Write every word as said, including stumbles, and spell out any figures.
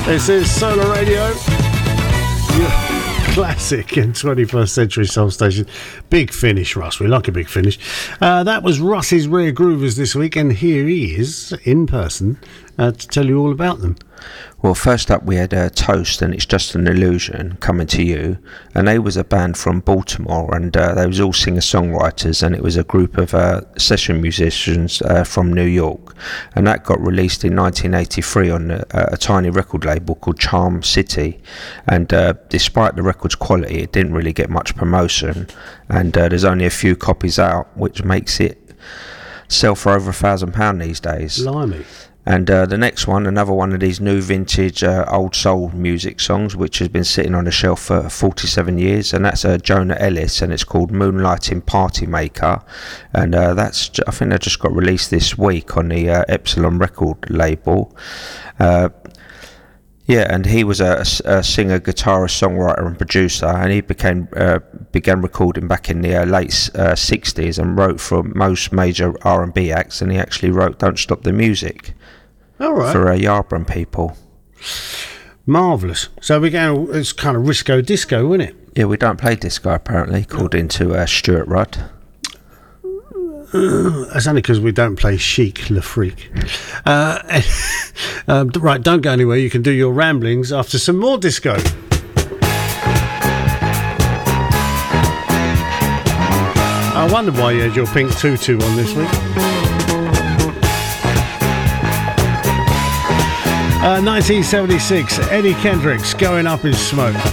This is Solar Radio, your classic and twenty-first century soul station. Big finish, Russ. We like a big finish. Uh, that was Russ's Rare Groovers this week, and here he is in person uh, to tell you all about them. Well, first up we had uh, Toast, and It's Just an Illusion, coming to you, and they was a band from Baltimore, and uh, they was all singer-songwriters, and it was a group of uh, session musicians uh, from New York, and that got released in nineteen eighty-three on a, a tiny record label called Charm City, and uh, despite the record's quality, it didn't really get much promotion, and uh, there's only a few copies out, which makes it sell for over a thousand pound these days. Blimey. And uh, the next one, another one of these new vintage uh, old soul music songs, which has been sitting on the shelf for forty-seven years, and that's uh, Jonah Ellis, and it's called Moonlighting Party Maker, and uh, that's I think that just got released this week on the uh, Epsilon record label. Uh, yeah, and he was a, a singer, guitarist, songwriter, and producer, and he became uh, began recording back in the uh, late uh, sixties and wrote for most major R and B acts, and he actually wrote "Don't Stop the Music." All right. For uh, Yarborough people. Marvellous. So we're going, it's kind of Risco Disco, isn't it? Yeah, we don't play disco apparently, according to uh, Stuart Rudd. Uh, that's only because we don't play Chic Le Freak. Uh, uh, right, don't go anywhere. You can do your ramblings after some more disco. I wonder why you had your pink tutu on this week. Uh, nineteen seventy-six, Eddie Kendricks, Going Up in Smoke.